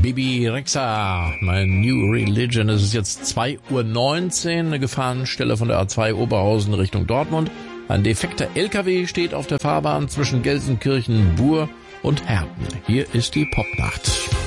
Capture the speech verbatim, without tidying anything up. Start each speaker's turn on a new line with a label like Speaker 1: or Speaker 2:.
Speaker 1: Bibi Rexha, My New Religion. Es ist jetzt zwei Uhr neunzehn, eine Gefahrenstelle von der A zwei Oberhausen Richtung Dortmund. Ein defekter L K W steht auf der Fahrbahn zwischen Gelsenkirchen, Buhr und Herten. Hier ist die Popnacht.